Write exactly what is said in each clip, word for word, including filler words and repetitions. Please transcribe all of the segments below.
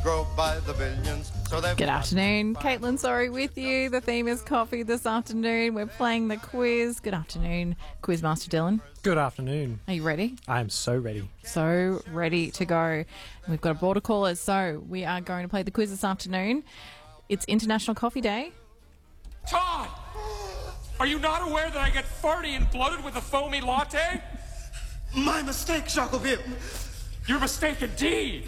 grow by the billions. So they've Good afternoon. Caitlin Sorry with you. The theme is coffee this afternoon. We're playing the quiz. Good afternoon, Quizmaster Dylan. Good afternoon. Are you ready? I am so ready. So ready to go. We've got a border caller, so we are going to play the quiz this afternoon. It's International Coffee Day. Todd! Are you not aware that I get farty and bloated with a foamy latte? My mistake, Jacobin. Your mistake indeed.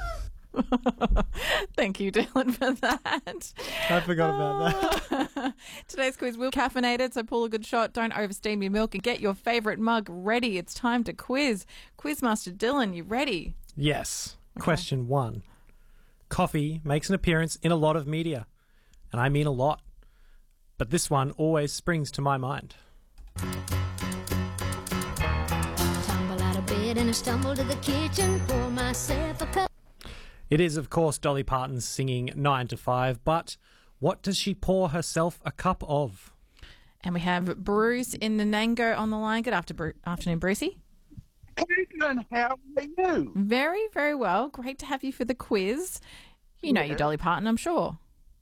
Thank you, Dylan, for that. I forgot about that. Today's quiz will caffeinated, so pull a good shot. Don't oversteam your milk and get your favourite mug ready. It's time to quiz. Quizmaster Dylan, you ready? Yes. Okay. Question one. Coffee makes an appearance in a lot of media, and I mean a lot. But this one always springs to my mind. Tumble out of bed and I stumble to the kitchen, pour myself a cup. It is, of course, Dolly Parton's singing nine to five, but what does she pour herself a cup of? And we have Bruce in Nanango on the line. Good after, Bru- afternoon, Brucey. Caitlin, how are you? Very, very well. Great to have you for the quiz. You know Yeah. you're Dolly Parton, I'm sure.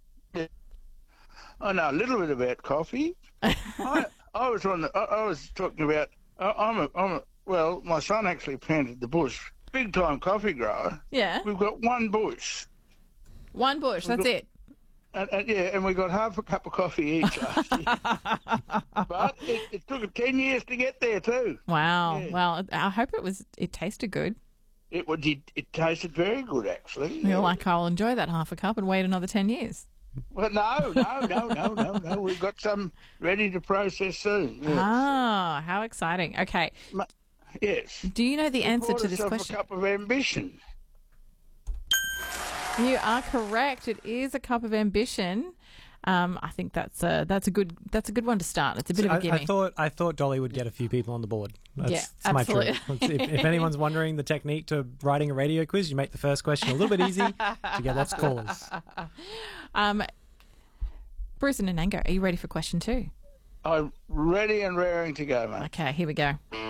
I know a little bit about coffee. I, I was on. The, I, I was talking about. I, I'm a. I'm a. Well, my son actually planted the bush. Big time coffee grower. Yeah. We've got one bush. One bush, that's got- it. And, and yeah, and we got half a cup of coffee each last year. But it, it took ten years to get there too. Wow. Yeah. Well, I hope it was. It tasted good. It would. It, it tasted very good, actually. You're Yeah. like, I'll enjoy that half a cup and wait another ten years. Well, no, no, no, no, no, no. We've got some ready to process soon. Yeah. Ah, how exciting. Okay. Ma- Yes. Do you know the answer Pour to this yourself question? A cup of ambition. You are correct. It is a cup of ambition. Um, I think that's a that's a good that's a good one to start. It's a bit of a I, gimme. I thought I thought Dolly would get a few people on the board. That's, Yeah, that's my absolutely. trick. If, if anyone's wondering the technique to writing a radio quiz, you make the first question a little bit easy to get lots of callers. Um, Bruce and Nanango, are you ready for question two? I'm ready and raring to go, mate. Okay, here we go.